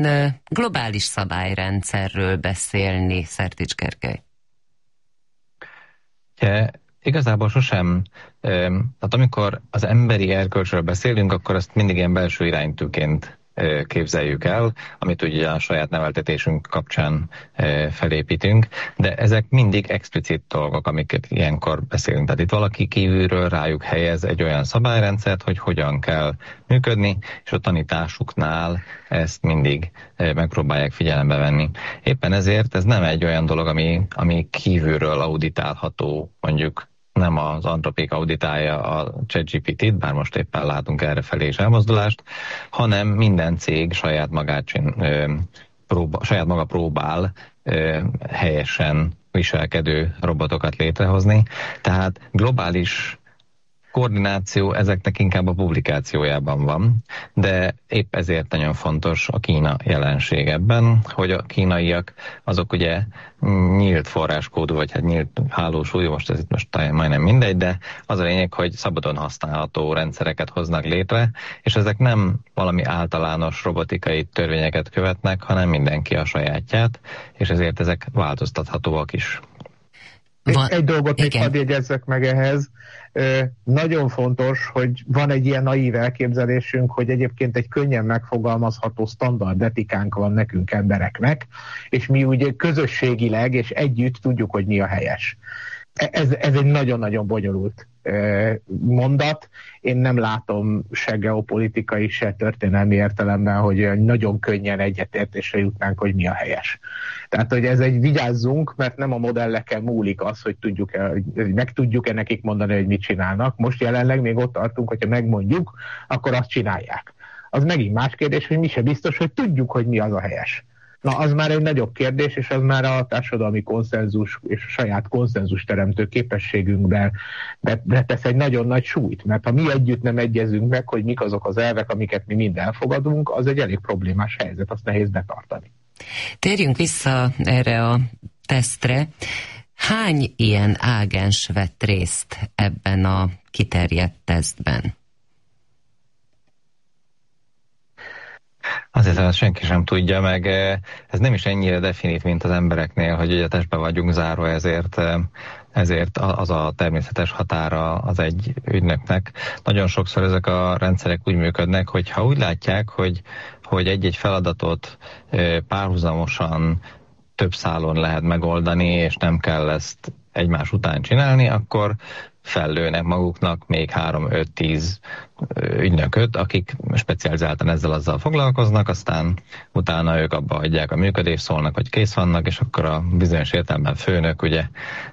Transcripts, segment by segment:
globális szabályrendszerről beszélni, Szertics Gergely? Igazából sosem, tehát amikor az emberi erkölcsről beszélünk, akkor azt mindig ilyen belső iránytűként képzeljük el, amit ugye a saját neveltetésünk kapcsán felépítünk, de ezek mindig explicit dolgok, amiket ilyenkor beszélünk. Tehát itt valaki kívülről rájuk helyez egy olyan szabályrendszert, hogy hogyan kell működni, és a tanításuknál ezt mindig megpróbálják figyelembe venni. Éppen ezért ez nem egy olyan dolog, ami kívülről auditálható, mondjuk nem az Anthropic auditálja a ChatGPT-t, bár most éppen látunk errefelé is elmozdulást, hanem minden cég saját maga próbál helyesen viselkedő robotokat létrehozni. Tehát globális koordináció ezeknek inkább a publikációjában van, de épp ezért nagyon fontos a Kína jelenség ebben, hogy a kínaiak azok ugye nyílt forráskódú, vagy hát nyílt hálósúlyú, most ez itt most majdnem mindegy, de az a lényeg, hogy szabadon használható rendszereket hoznak létre, és ezek nem valami általános robotikai törvényeket követnek, hanem mindenki a sajátját, és ezért ezek változtathatóak is. Egy dolgot még hadd jegyezzek meg ehhez. Nagyon fontos, hogy van egy ilyen naív elképzelésünk, hogy egyébként egy könnyen megfogalmazható standard etikánk van nekünk embereknek, és mi ugye közösségileg és együtt tudjuk, hogy mi a helyes. Ez egy nagyon-nagyon bonyolult mondat. Én nem látom se geopolitikai, se történelmi értelemben, hogy nagyon könnyen egyetértésre jutnánk, hogy mi a helyes. Tehát, hogy ez egy vigyázzunk, mert nem a modelleken múlik az, hogy meg tudjuk-e nekik mondani, hogy mit csinálnak. Most jelenleg még ott tartunk, hogyha megmondjuk, akkor azt csinálják. Az megint más kérdés, hogy mi se biztos, hogy tudjuk, hogy mi az a helyes. Na, az már egy nagyobb kérdés, és az már a társadalmi konszenzus és a saját konszenzus teremtő képességünkben betesz egy nagyon nagy súlyt, mert ha mi együtt nem egyezünk meg, hogy mik azok az elvek, amiket mi mind elfogadunk, az egy elég problémás helyzet, azt nehéz betartani. Térjünk vissza erre a tesztre. Hány ilyen ágens vett részt ebben a kiterjedt tesztben? Azért ezt senki sem tudja, meg ez nem is ennyire definit, mint az embereknél, hogy ugye testbe vagyunk zárva, ezért az a természetes határa az egy ügynöknek. Nagyon sokszor ezek a rendszerek úgy működnek, hogy ha úgy látják, hogy egy-egy feladatot párhuzamosan több szálon lehet megoldani, és nem kell ezt egymás után csinálni, akkor fellőnek maguknak még 3-5-10 ügynököt, akik specializáltan azzal foglalkoznak, aztán utána ők abba hagyják a működést, szólnak, hogy kész vannak, és akkor a bizonyos értelemben főnök ugye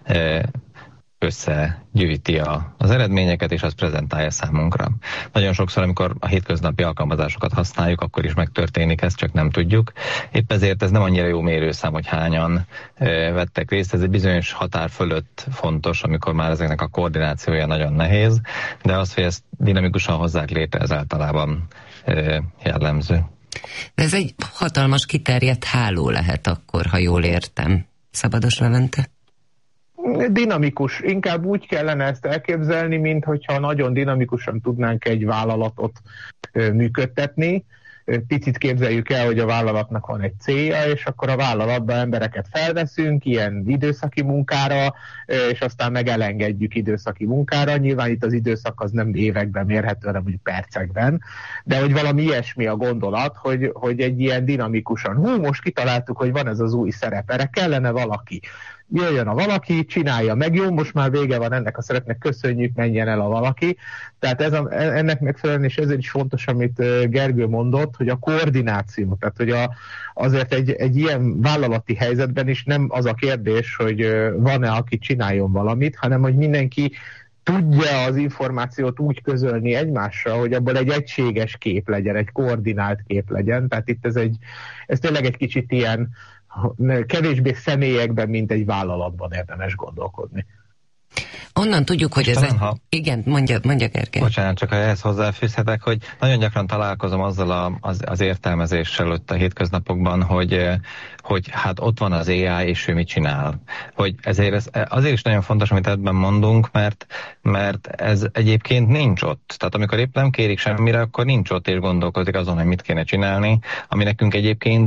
összegyűjti az eredményeket, és azt prezentálja számunkra. Nagyon sokszor, amikor a hétköznapi alkalmazásokat használjuk, akkor is megtörténik ez, csak nem tudjuk. Épp ezért ez nem annyira jó mérőszám, hogy hányan vettek részt. Ez egy bizonyos határ fölött fontos, amikor már ezeknek a koordinációja nagyon nehéz, de az, hogy ezt dinamikusan hozzák létre, ez általában jellemző. De ez egy hatalmas kiterjedt háló lehet akkor, ha jól értem. Szabados Levente? Dinamikus. Inkább úgy kellene ezt elképzelni, mint hogyha nagyon dinamikusan tudnánk egy vállalatot működtetni. Picit képzeljük el, hogy a vállalatnak van egy célja, és akkor a vállalatban embereket felveszünk ilyen időszaki munkára, és aztán meg elengedjük időszaki munkára. Nyilván itt az időszak az nem években mérhető, hanem úgy percekben, de hogy valami ilyesmi a gondolat, hogy egy ilyen dinamikusan, most kitaláltuk, hogy van ez az új szerep, erre kellene valaki. Jöjjön a valaki, csinálja meg, jó, most már vége van ennek a szerepnek, köszönjük, menjen el a valaki. Tehát ennek megfelelően, és ezért is fontos, amit Gergő mondott, hogy a koordináció, tehát hogy azért egy ilyen vállalati helyzetben is nem az a kérdés, hogy van-e, aki csináljon valamit, hanem hogy mindenki tudja az információt úgy közölni egymással, hogy abból egy egységes kép legyen, egy koordinált kép legyen. Tehát itt ez tényleg egy kicsit ilyen kevésbé személyekben, mint egy vállalatban érdemes gondolkodni. Onnan tudjuk, hogy ez igen, mondja Gergely. Bocsánat, csak ha ehhez hozzáfűzhetek, hogy nagyon gyakran találkozom azzal az értelmezéssel ott a hétköznapokban, hogy hát ott van az AI, és ő mit csinál. Hogy ezért ez azért is nagyon fontos, amit ebben mondunk, mert ez egyébként nincs ott. Tehát amikor épp nem kérik semmire, akkor nincs ott, és gondolkozik azon, hogy mit kéne csinálni, ami nekünk egyébként